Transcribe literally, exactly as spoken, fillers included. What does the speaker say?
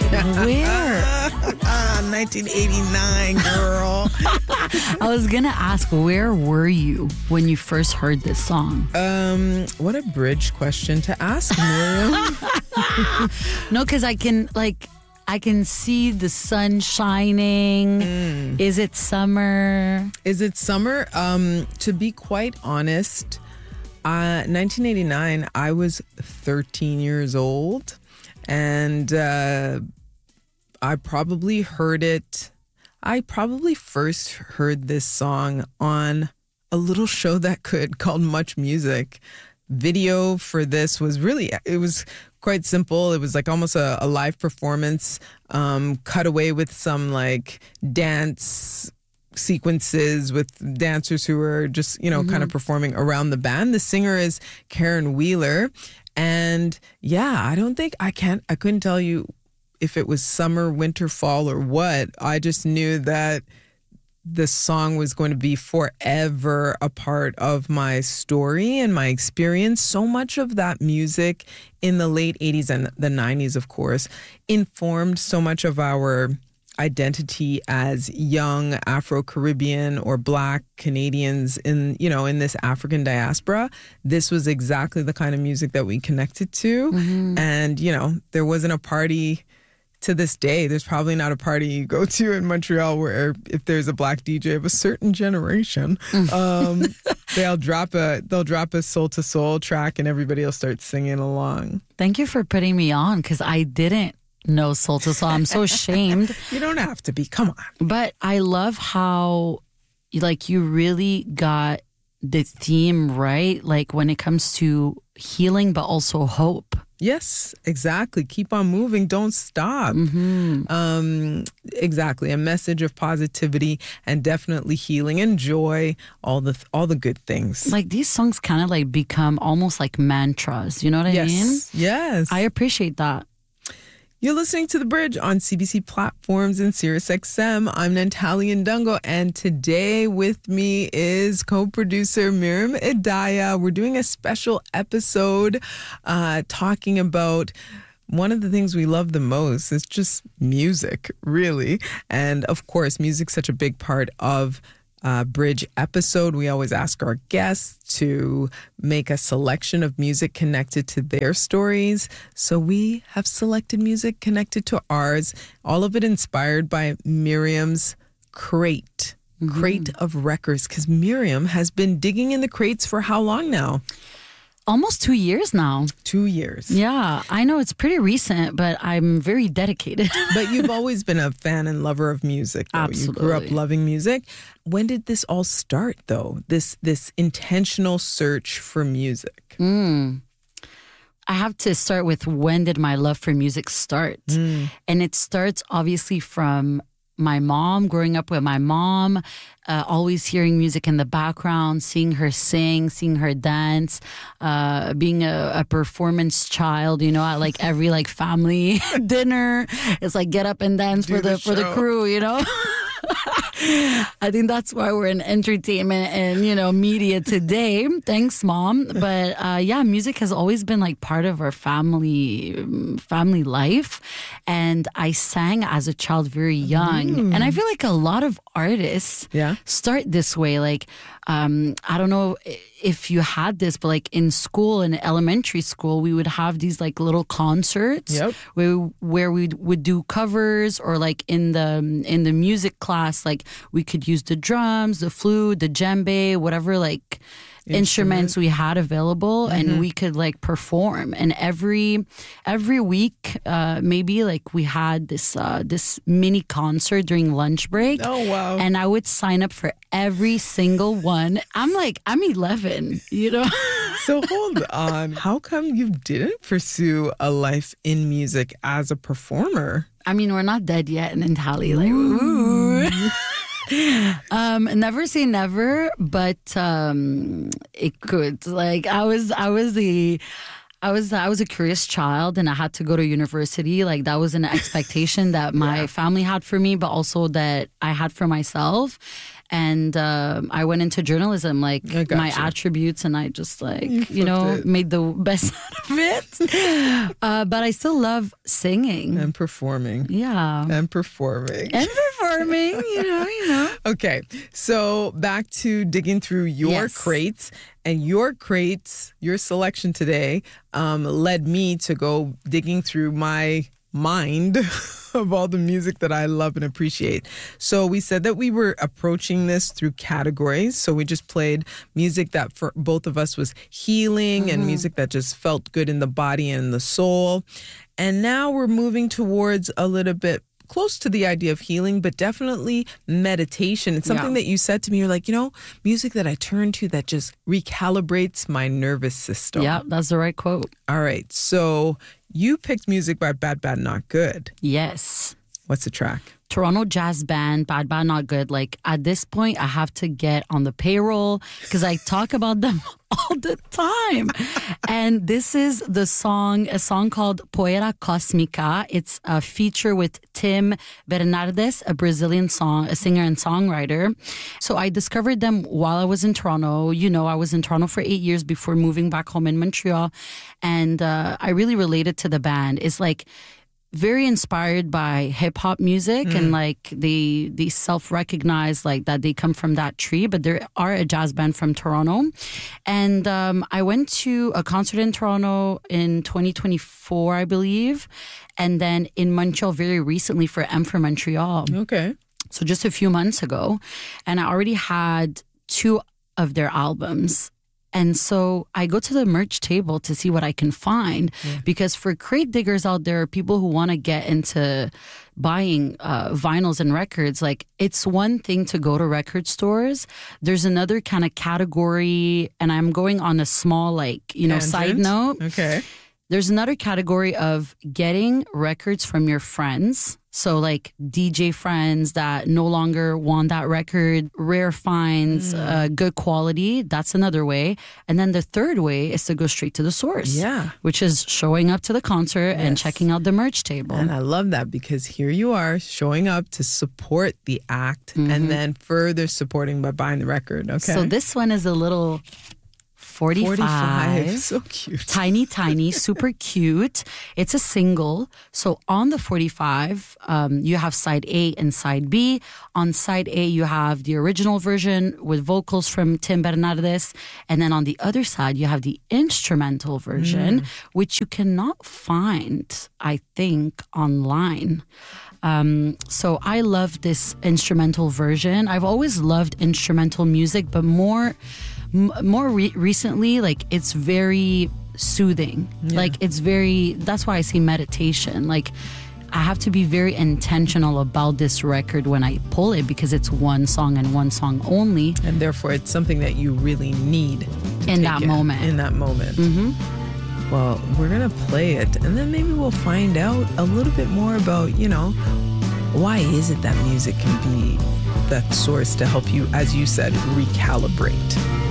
Where? nineteen eighty-nine, girl. I was going to ask, where were you when you first heard this song? Um, what a bridge question to ask, Miriam. No, because I can, like, I can see the sun shining. Mm. Is it summer? Is it summer? Um, to be quite honest, uh, nineteen eighty-nine, I was thirteen years old. And uh, I probably heard it. I probably first heard this song on a little show that could called Much Music. Video for this was really, it was quite simple. It was like almost a, a live performance, um, cut away with some like dance sequences with dancers who were just, you know, mm-hmm. kind of performing around the band. The singer is Karen Wheeler. And yeah, I don't think I can't, I couldn't tell you if it was summer, winter, fall, or what. I just knew that the song was going to be forever a part of my story and my experience. So much of that music in the late eighties and the nineties, of course, informed so much of our identity as young Afro-Caribbean or Black Canadians in, you know, in this African diaspora. This was exactly the kind of music that we connected to. Mm-hmm. And, you know, there wasn't a party to this day. There's probably not a party you go to in Montreal where if there's a Black D J of a certain generation, um, they'll drop a they'll drop a soul to soul track and everybody will start singing along. Thank you for putting me on, because I didn't know soul to soul. I'm so ashamed. You don't have to be. Come on. But I love how, like, you really got the theme right, like when it comes to healing, but also hope. Yes, exactly. Keep on moving. Don't stop. Mm-hmm. Um, exactly. A message of positivity and definitely healing and joy. All the all the good things. Like these songs kind of like become almost like mantras. You know what I yes. mean? Yes. I appreciate that. You're listening to The Bridge on C B C platforms and Sirius X M. I'm Natalie Ndungo, and today with me is co-producer Miriam Idaya. We're doing a special episode uh, talking about one of the things we love the most. It's just music, really. And of course, music's such a big part of Uh, Bridge episode. We always ask our guests to make a selection of music connected to their stories. So we have selected music connected to ours, all of it inspired by Miriam's crate, mm-hmm. crate of records, because Miriam has been digging in the crates for how long now? Almost two years now. Two years. Yeah, I know it's pretty recent, but I'm very dedicated. But you've always been a fan and lover of music, though. Absolutely. You grew up loving music. When did this all start, though? This this intentional search for music? Mm. I have to start with, when did my love for music start? Mm. And it starts obviously from my mom, growing up with my mom, uh, always hearing music in the background, seeing her sing, seeing her dance, uh, being a, a performance child, you know, at like every like family dinner. It's like get up and dance Do for the, the for the crew, you know. I think that's why we're in entertainment and, you know, media today. Thanks, Mom. But uh, yeah, music has always been like part of our family family life. And I sang as a child very young. Mm. And I feel like a lot of artists yeah. start this way. Like, um, I don't know if you had this, but like in school, in elementary school, we would have these like little concerts yep. where where we would do covers, or like in the in the music class, like we could use the drums, the flute, the djembe, whatever like instruments we had available, mm-hmm. and we could like perform. And every every week, uh, maybe like we had this uh, this mini concert during lunch break. Oh wow! And I would sign up for every single one. I'm like, I'm eleven, you know. So hold on, how come you didn't pursue a life in music as a performer? I mean, we're not dead yet, and Natalie, like, ooh. um, never say never, but um, it could. Like, I was, I was the, I was, I was a curious child, and I had to go to university. Like, that was an expectation that my yeah. family had for me, but also that I had for myself. And um, I went into journalism, like I got my you. attributes, and I just like, You you, know, flipped it. made the best out of it. uh, but I still love singing. And performing. Yeah. And performing. And performing, you know, you know. Okay, so back to digging through your Yes. crates. And your crates, your selection today, um, led me to go digging through my mind of all the music that I love and appreciate. So we said that we were approaching this through categories. So we just played music that for both of us was healing mm-hmm. and music that just felt good in the body and the soul. And now we're moving towards a little bit close to the idea of healing, but definitely meditation. It's something Yeah. that you said to me. You're like, you know, music that I turn to that just recalibrates my nervous system. Yeah, that's the right quote. All right. So you picked music by Bad Bad Not Good. Yes. What's the track? Toronto jazz band, Bad Bad Not Good. Like at this point, I have to get on the payroll because I talk about them all the time. And this is the song, a song called Poeira Cósmica. It's a feature with Tim Bernardes, a Brazilian song, a singer and songwriter. So I discovered them while I was in Toronto. You know, I was in Toronto for eight years before moving back home in Montreal. And uh, I really related to the band. It's like, very inspired by hip hop music mm. and like they they self recognize like that they come from that tree, but they are a jazz band from Toronto. And um, I went to a concert in Toronto in twenty twenty-four, I believe, and then in Montreal very recently for M for Montreal. Okay, so just a few months ago, and I already had two of their albums. And so I go to the merch table to see what I can find yeah. because for crate diggers out there, people who want to get into buying uh, vinyls and records, like it's one thing to go to record stores. There's another kind of category, and I'm going on a small, like, you know, Tangent. side note. Okay. There's another category of getting records from your friends. So like D J friends that no longer want that record, rare finds, mm. uh, good quality. That's another way. And then the third way is to go straight to the source. Yeah. Which is showing up to the concert yes. and checking out the merch table. And I love that because here you are showing up to support the act mm-hmm. and then further supporting by buying the record. Okay. So this one is a little forty-five. forty-five. So cute. Tiny, tiny, super cute. It's a single. So on the forty-five, um, you have side A and side B. On side A, you have the original version with vocals from Tim Bernardes. And then on the other side, you have the instrumental version, mm. which you cannot find, I think, online. Um, so I love this instrumental version. I've always loved instrumental music, but more... More re- recently, like it's very soothing. Yeah. Like it's very, that's why I say meditation. Like I have to be very intentional about this record when I pull it because it's one song and one song only. And therefore it's something that you really need in that it, moment. In that moment. Mm-hmm. Well, we're going to play it and then maybe we'll find out a little bit more about, you know, why is it that music can be that source to help you, as you said, recalibrate.